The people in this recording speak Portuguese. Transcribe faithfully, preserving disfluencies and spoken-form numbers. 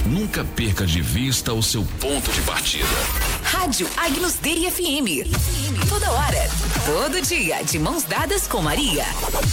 Nunca perca de vista o seu ponto de partida. Rádio Agnus Dei F M. Toda hora, todo dia, de mãos dadas com Maria.